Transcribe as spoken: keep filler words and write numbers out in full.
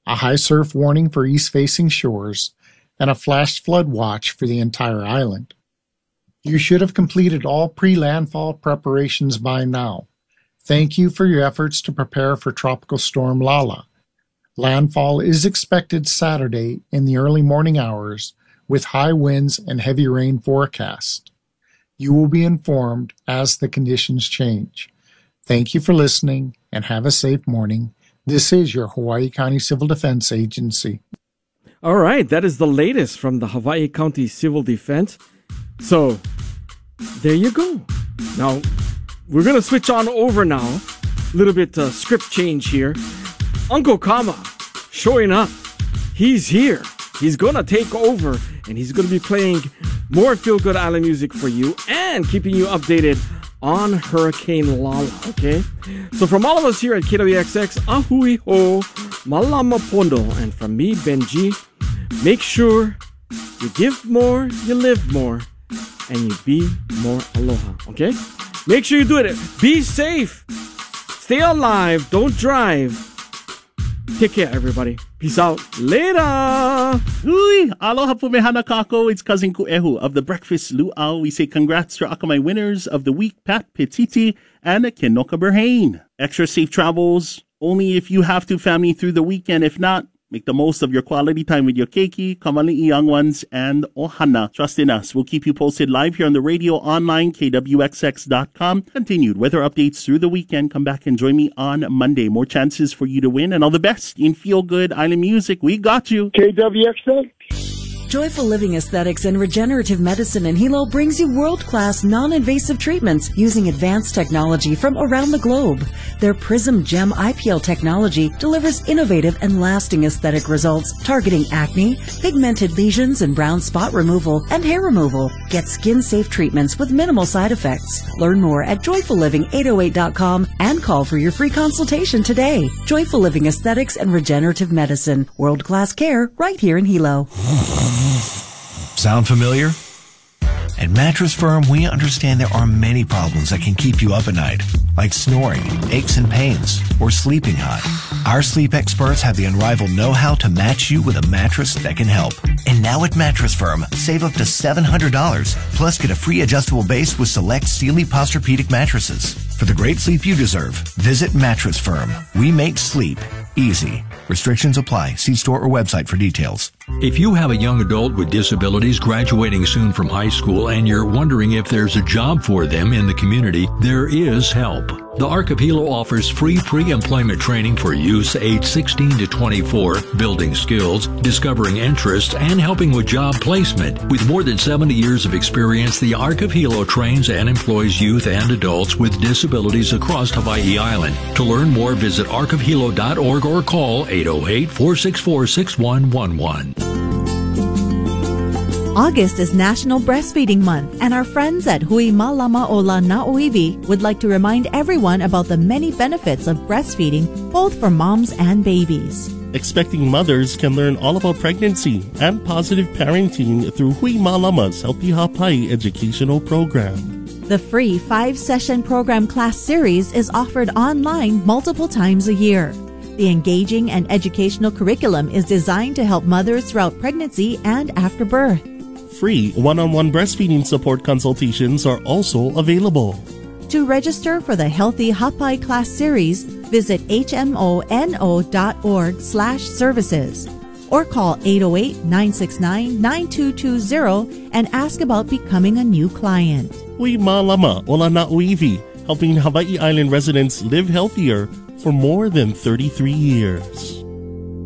a high surf warning for east-facing shores, and a flash flood watch for the entire island. You should have completed all pre-landfall preparations by now. Thank you for your efforts to prepare for Tropical Storm Lala. Landfall is expected Saturday in the early morning hours with high winds and heavy rain forecast. You will be informed as the conditions change. Thank you for listening and have a safe morning. This is your Hawaii County Civil Defense Agency. All right, that is the latest from the Hawaii County Civil Defense. So, there you go. Now, we're going to switch on over now. A little bit uh, script change here. Uncle Kama showing up. He's here. He's going to take over, and he's going to be playing more Feel Good Island music for you and keeping you updated on Hurricane Lala, okay? So from all of us here at K W X X, ahui ho, malama pondo, and from me, Benji, make sure you give more, you live more, and you be more aloha, okay? Make sure you do it. Be safe. Stay alive. Don't drive. Take care, everybody. Peace out. Later. Ui, aloha pumehana kako. It's Cousin Kuehu of the Breakfast Luau. We say congrats to Akamai winners of the week, Pat Petiti and Kenoka Berhane. Extra safe travels only if you have to, family, through the weekend. If not, make the most of your quality time with your keiki, kamali'i young ones, and ohana. Trust in us. We'll keep you posted live here on the radio, online, K W X X dot com. Continued weather updates through the weekend. Come back and join me on Monday. More chances for you to win, and all the best in Feel Good Island music. We got you. K W X X. Joyful Living Aesthetics and Regenerative Medicine in Hilo brings you world-class non-invasive treatments using advanced technology from around the globe. Their Prism Gem I P L technology delivers innovative and lasting aesthetic results targeting acne, pigmented lesions and brown spot removal, and hair removal. Get skin-safe treatments with minimal side effects. Learn more at joyful living eight oh eight dot com and call for your free consultation today. Joyful Living Aesthetics and Regenerative Medicine. World-class care right here in Hilo. Sound familiar? At Mattress Firm, we understand there are many problems that can keep you up at night, like snoring, aches and pains, or sleeping hot. Our sleep experts have the unrivaled know-how to match you with a mattress that can help. And now at Mattress Firm, save up to seven hundred dollars, plus get a free adjustable base with select Sealy Posturepedic mattresses. For the great sleep you deserve, visit Mattress Firm. We make sleep easy. Restrictions apply. See store or website for details. If you have a young adult with disabilities graduating soon from high school and you're wondering if there's a job for them in the community, there is help. The Arc of Hilo offers free pre-employment training for youths aged sixteen to twenty-four, building skills, discovering interests, and helping with job placement. With more than seventy years of experience, the Arc of Hilo trains and employs youth and adults with disabilities across Hawaii Island. To learn more, visit arc of hilo dot org or call eight oh eight, four six four, six one one one. August is National Breastfeeding Month, and our friends at Hui Malama Ola Na'uiwi would like to remind everyone about the many benefits of breastfeeding, both for moms and babies. Expecting mothers can learn all about pregnancy and positive parenting through Hui Malama's Healthy Hapai educational program. The free five-session program class series is offered online multiple times a year. The engaging and educational curriculum is designed to help mothers throughout pregnancy and after birth. Free one-on-one breastfeeding support consultations are also available. To register for the Healthy Hapai class series, visit hmono.org slash services or call eight oh eight, nine six nine, nine two two zero and ask about becoming a new client. Hui Malama Ola Na'uiwi, helping Hawaii Island residents live healthier for more than thirty-three years.